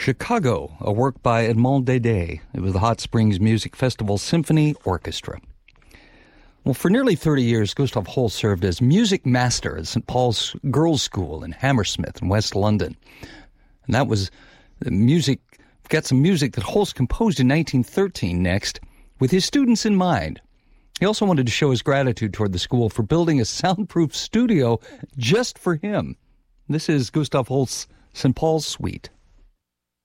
Chicago, a work by Edmond Dede. It was the Hot Springs Music Festival Symphony Orchestra. Well, for nearly 30 years, Gustav Holst served as music master at St. Paul's Girls' School in Hammersmith in West London. And that was the music, we've got some music that Holst composed in 1913 next, with his students in mind. He also wanted to show his gratitude toward the school for building a soundproof studio just for him. This is Gustav Holst's St. Paul's Suite.